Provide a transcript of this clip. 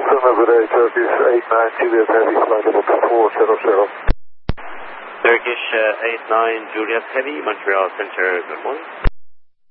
Cessna good day, Turkish 89 Juliet Heavy, flight level 2400. Turkish 89 Juliet Heavy, Montreal Center, good morning.